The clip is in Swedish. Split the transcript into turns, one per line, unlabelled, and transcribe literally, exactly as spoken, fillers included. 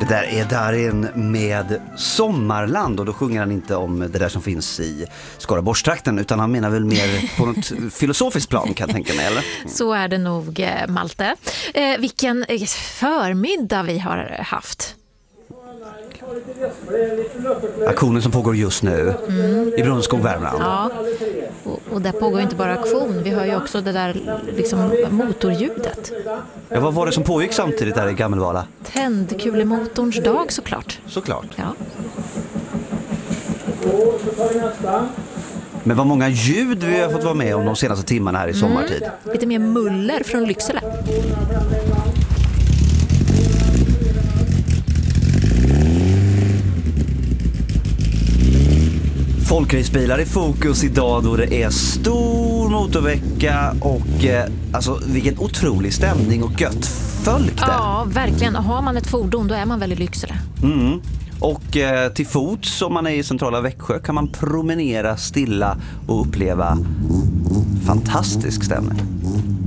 Det där är Darin med Sommarland, och då sjunger han inte om det där som finns i Skaraborgstrakten, utan han menar väl mer på något filosofiskt plan, kan jag tänka mig, eller?
Så är det nog, Malte. Eh, vilken förmiddag vi har haft.
Aktionen som pågår just nu mm. i Brunskog, Värmland.
Ja, och, och där pågår inte bara aktion. Vi hör ju också det där liksom, motorljudet.
Ja, vad var det som pågick samtidigt där i Gammelvala?
Tändkulemotorns dag, såklart.
Såklart.
Ja.
Men vad många ljud vi har fått vara med om de senaste timmarna här i sommartid.
Mm. Lite mer muller från Lycksele.
Folkracebilar i fokus idag då det är stor motorvecka och eh, alltså vilken otrolig stämning och gött folk där.
Ja, verkligen. Har man ett fordon då är man väl i Lycksele.
Mm. Och eh, till fots, om man är i centrala Växjö, kan man promenera stilla och uppleva fantastisk stämning.